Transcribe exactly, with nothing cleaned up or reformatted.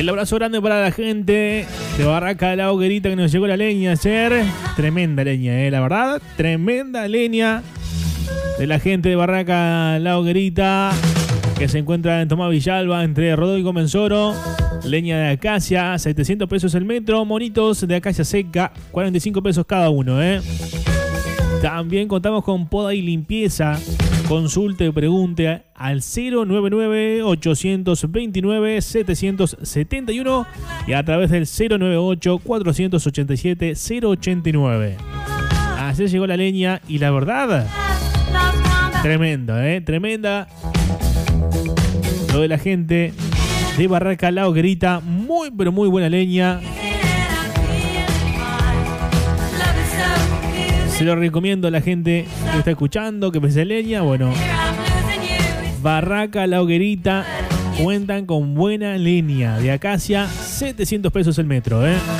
El abrazo grande para la gente de Barraca La Hoguerita que nos llegó la leña ayer. Tremenda leña, eh, la verdad. Tremenda leña de la gente de Barraca La Hoguerita que se encuentra en Tomás Villalba entre Rodó y Comensoro. Leña de acacia, setecientos pesos el metro. Monitos de acacia seca, cuarenta y cinco pesos cada uno, eh. También contamos con poda y limpieza. Consulte o pregunte al cero nueve nueve, ocho dos nueve, siete siete uno y a través del cero nueve ocho, cuatro ocho siete, cero ocho nueve. Así llegó la leña y la verdad, tremenda, ¿eh? Tremenda. Lo de la gente de Barraca La Hoguerita, muy pero muy buena leña. Se lo recomiendo a la gente que está escuchando, que pese leña. Bueno, Barraca La Hoguerita cuentan con buena leña de acacia, setecientos pesos el metro, ¿eh?